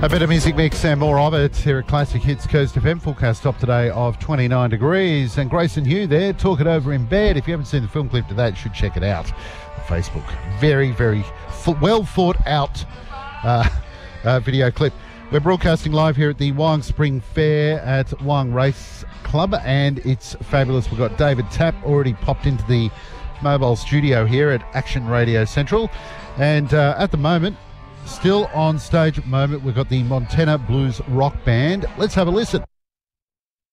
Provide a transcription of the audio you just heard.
A bit of music mix and more of it here at Classic Hits Coast FM. Forecast top today of 29 degrees. And Grace and Hugh there, talk it over in bed. If you haven't seen the film clip to that, you should check it out on Facebook. Very, very well thought out video clip. We're broadcasting live here at the Wyong Spring Fair at Wyong Race Club, and it's fabulous. We've got David Tapp already popped into the mobile studio here at Action Radio Central. And at the moment, still on stage at the moment, we've got the Montana Blues Rock Band. Let's have a listen.